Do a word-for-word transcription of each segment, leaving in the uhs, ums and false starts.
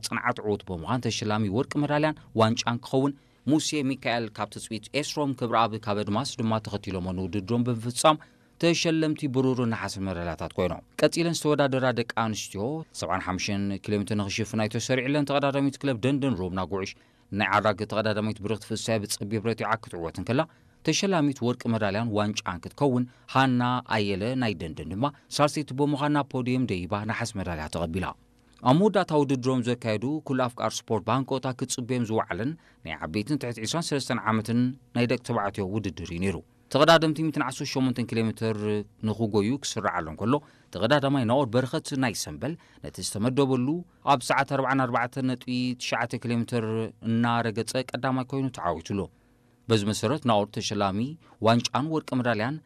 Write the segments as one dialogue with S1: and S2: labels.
S1: ጽንዓት ዕወት ብምዃን ተሸላሚ ወርቂ መዳልያን ዋንጫን ክኸውን ሙሴ ሚካኤል ካብ ትጽቢት ኤስሮም ክብረአብ ካብ ኣድማስ ድማ ተኸቲሎምን ውድድሮም ብምፍጻም ተሸለምቲ ብሩር ናሓስ መዳልያታት ኮይኖም ቀጺለን ዝተወዳደራ ደቂ ኣንስትዮ ሰብዓ ሓሙሽተ ኪሎ ሜትር ንኽሽፍና ተሰሪዕለን ተቐዳዳሚት ክለብ ደንደን ሮብና ጉዕሽ ናይ ዓራግ ተቐዳዳሚት ብርክት ፍሳይ ብጸቢብ ረቲዓ ክትዕወትን ከላ ተሸላሚት ወርቂ መዳልያን ዋንጫን ክትከውን ሃና ኣየለ ናይ ደንደን ድማ ሳልሰይቲ ብምዃንና ፖዲየም ደይባ ናሓስ መዳልያ ተቐቢላ ኣብ መወዳእታ ውድድሮም ዘካየዱ ኩሉ ኣፍቃር ስፖርት ባንኮታ ክጽበዮም ዝወዓለን ናይ ዓበይትን ትሕቲ ዒስራን ሰለስተን ዓመትን ናይ ደቂ ተባዕትዮ ውድድር እዩ ነይሩ ተቐዳደምቲ መቶ ዓሰርተ ሸሞንተ ኪሎ ሜትር ንኽጎዩ ክስርዓሎም ከሎ ተቐዳዳማይ ናኦር በረኸት ናይ ሰንበል ነቲ ዝተመደበሉ ኣብ ሰዓት ኣርባዕን ኣርባዕተን ነጥቢ ትሽዓተ ኪሎ ሜትር እናረገጸ ቀዳማይ ኮይኑ ተዓዊቱሎ በዚ መሰረት ናኦር ተሸላሚ ዋንጫን ወርቂ መዳልያን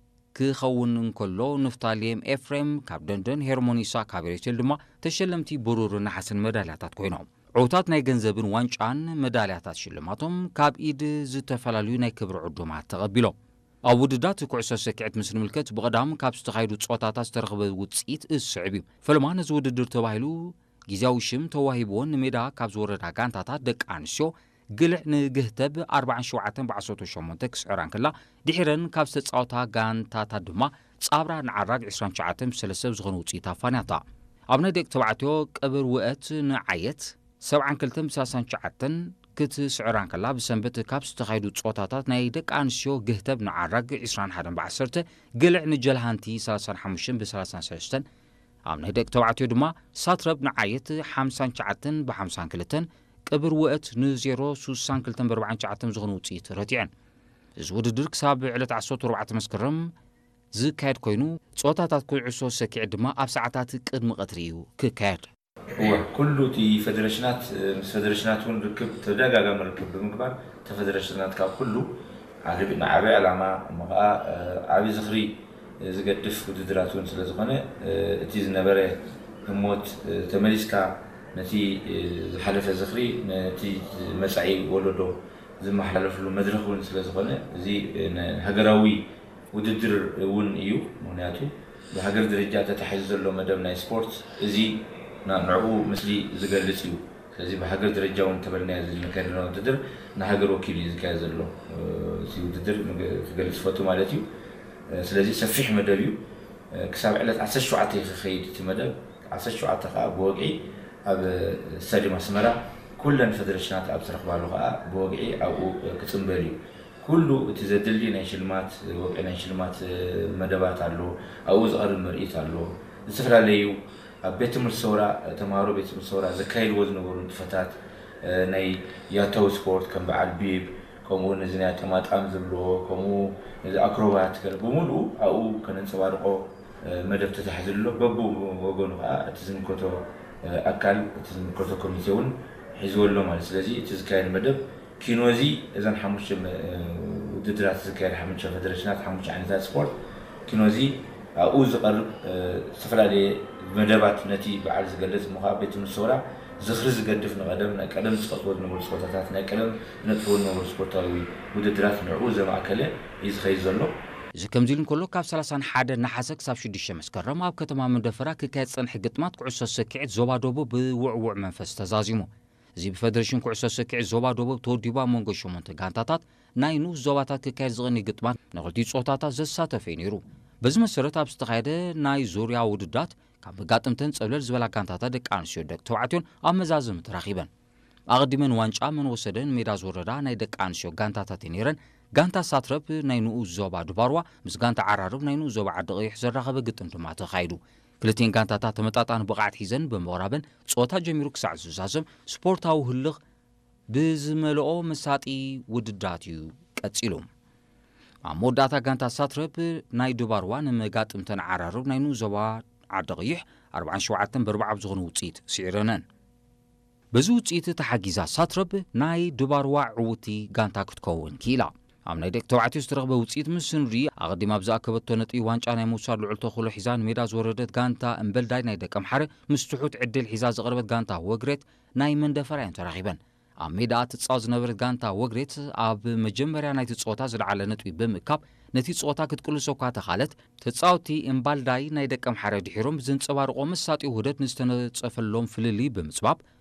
S1: ክኸውን እንከሎ ንፍታሌም ኤፍሬም ካብ ደንደን ሄርሞኒሳ ካብ ሬቸል ድማ ተሸለምቲ ብሩር ናሓስን መዳልያታት ኮይኖም ዕውታት ናይ ገንዘብን ዋንጫን መዳልያታት ሽልማቶም ካብ ኢድ ዝተፈላለዩ ናይ ክብሪ ዕዱማት ተቐቢሎም ኣብ ውድዳት ኩዕሶ ሰኪዔት ምስ ንምልከት ብቐዳም ካብ ዝተኻየዱ ጾታታት ዝተረኽበ ውጽኢት እስዕብ እዩ ፈለማ ነዚ ውድድር ተባሂሉ ጊዜያዊ ሽም ተዋሂብዎን ንሜዳ ካብ ዝወረዳ ጋንታታት ደቂ ኣንስትዮ ግልዕ ንግህተብ ኣርባዕን ሸውዓተን ብዓሰርተ ሸሞንተ ክስዕራን ከላ ድሒረን ካብ ዝተጻወታ ጋንታታት ድማ ጻብራ ንዓራግ ዒስራን ሸውዓተ ብሰለስተ ዝኾነ ውጽኢት ኣፋንያታ ኣብ ናይ ደቂ ተባዕትዮ ቀብር ውአት ንዓየት ሰብዓን ክልተን ብሰላሳን ሸውዓተን ክትስዕራን ከላ ብሰንበት ካብ ዝተኻየዱ ጾታታት ናይ ደቂ ኣንስትዮ ግህተብ ንዓራግ ዒስራን ሓደን ብዓሰርተ ግልዕ ንጀልሃንቲ ሰላሳን ሓሙሽተን ብሰላሳን ሰለስተን ኣብ ናይ ደቂ ተባዕትዮ ድማ ሳትረብ ንዓየት ሓምሳን ሸውዓተን ብሓምሳን ክልተን ቀብር ውአት ንዜሮ ስሳን ክልተን ብኣርባዕን ሸውዓተን ዝኾነ ውጽኢት ረቲዐን እዚ ውድድር ክሳብ ዕለት ዓሰርተ ኣርባዕተ መስከረም ዝካየድ ኮይኑ ጾታታት ኩዕሶ ሰኪዔት ድማ ኣብ ሰዓታት ቅድሚ ቀትሪ እዩ ክካየድ
S2: هو كله تي فدرشنات فدرشنات ون ركب تداغا مركب بمقبار تفدرشنات كاب كله عربنا عبي علامه مقا عبي زخري زقدف وددراتون سلازخونه تي زنبره موت تمليسكا نتي حلف زخري نتي مسعي ولدو زما حلف له مدرخون سلازخونه زي هاغراوي وددر ون ايو موناتو بهاغر درجات تحيز له مدبنا سبورت زي نعو مثلي زغلصيو ስለዚህ በሀገር ደረጃውን ተበልና ያዘኝ መከረና ውድድር ናሀገር ወኪል ይዝካያዝ ዘሎ ሲ ውድድር ተገልጽ ፎቶ ማለት እዩ ስለዚህ ሰፊሕ መደብ እዩ ክሳብ ዕለት ዓሰርተ ሸውዓተ ይኸይድ ትመደብ ዓሰርተ ሸውዓተ ካ በወግዒ ኣብ ስታዲየም ኣስመራ ኩለን ፌደሬሽናት ኣብ ተረኽባሉ ካ በወግዒ ኣብኡ ክጽምበል እዩ ኩሉ እቲ ዘድሊ ናይ ሽልማት ወግዒ ናይ ሽልማት መደባት ኣሎ ኣብኡ ዝቐርብ ምርኢት ኣሎ ዝተፈላለዩ ቤት ትምህርት ሰውራ ተማሃሮ ቤት ትምህርት ሰውራ ዘካይድ ወዝ ነበሩ እንትፈታት ናይ ያታው ስፖርት ከም በዓል ቢብ ከምኡ ነዝና ተማጣም ዝብሎ ከምኡ ነዚ አክሮባት ከልቡሙሉ አው ከነንጸባርቆ መደብ ተታሕዝሎ በቡ ወገኑ እቲ ዝምከቶ አካል እቲ ዝምከቶ ኮሚቴውን ሒዝወሎ ማለት ስለዚህ እቲ ዝካይድ መደብ ኪኖዚ እዘን ሓሙሽተ ውድድራት ዝካይድ ሓሙሽተ ፌደሬሽናት ሓሙሽተ ዓይነታት ስፖርት ኪኖዚ አው ዝቀርብ ዝተፈላለዩ መደባት ነቲ በዓል ዝገልጽ ምዃብ ቤት ምሰውራ ዝኽሪ ዝገድፍ ንቀደም ናይ ቀደም ጽፈት ነው ስፖርታታት ናይ ቀደም ነጥፎ ነው ስፖርታዊ ውድድራት ንዑ ዘማከለ ይዝኸይ ዘሎ
S1: እዚ ከምዚልን ከሎ ካብ ሰላሳ ወሓደ ናሓሰ ክሳብ ሽዱሽተ መስከረም ኣብ ከተማ መንደፈራ ክካየድ ፀንሕ ግጥማት ኩዕሶ ሰኪዔት ዞባ ደቡብ ብውዕውዕ መንፈስ ተዛዚሙ እዚ ብፌደሬሽን ኩዕሶ ሰኪዔት ዞባ ደቡብ ተወዲባ መንጎ ሸሞንተ ጋንታታት ናይ ንኡስ ዞባታት ክካየድ ዝቕኒ ግጥማት ንኽልቲኡ ጾታታት ዘሳተፈ ነይሩ በዚ መሰረት ኣብ ዝተኻየደ ናይ ዙርያ ውድዳት ካብ ጋጥምተን ጸብለል ዝበላ ጋንታታት ደቂ ኣንስትዮ ደቂ ተባዕትዮን ኣብ መዛዝም ተራኺበን ኣቕዲመን ዋንጫ መን ወሰደን ሜዳ ዝወረዳ ናይ ደቂ ኣንስትዮ ጋንታታት ነይረን ጋንታ ሳትረብ ናይ ንኡስ ዞባ ድባርዋ ምስ ጋንታ ዓራርብ ናይ ንኡስ ዞባ ዓዲ ቀይሕ ዘራኸበ ግጥም ድማ ተኻይዱ ክልቲአን ጋንታታት ተመጣጣኒ ብቕዓት ሒዘን ብምቕራበን ጾታ ጀሚሩ ክሳዕ ዝዛዘም ስፖርታዊ ህልኽ ብዝመልኦ መሳጢ ውድዳት እዩ ቀጺሉ ኣብ መወዳእታ ጋንታ ሳትረብ ናይ ድባርዋ ንመጋጥምተን ዓራርብ ናይ ንኡስ ዞባ ዓዲ ቀይሕ ኣርባዕን ሸውዓተን ብኣርባዕ ዝኾነ ውጽኢት ስዒረነን በዚ ውጽኢት ተሓጊዛ ሳትረብ ናይ ድባርዋ ዕውቲ ጋንታ ክትከውን ኪላ ኣብ ናይ ደቂ ተባዕትዮ ዝተረኽበ ውጽኢት ምስ ንርኢ ኣቐዲማ ኣብ ዝኣከበቶ ነጥቢ ዋንጫ ናይ ምውሳድ ልዑል ተኽእሎ ሒዛ ንሜዳ ዝወረደት ጋንታ እምበልዳይ ናይ ደቂ ኣምሓረ ምስ ትሑት ዕድል ሒዛ ዘቕረበት ጋንታ ወግሬት ናይ መንደፈራ እየን ተራኺበን ኣብ ሜዳ ትጻወት ዝነበረት ጋንታ ወግሬት ኣብ መጀመርያ ናይቲ ጾታ ዝለዓለ ነጥቢ ብምእካብ ነቲ ጾታ ክትቅልሶ እኳ ተኻለት ተጻወቲ እምባልዳይ ናይ ደቂ ኣምሓረ ድሒሮም ብዘንጸባርቆ መሳጢ ውህደት ንዝተነጸፈሎም ፍልሊ ብምጽባብ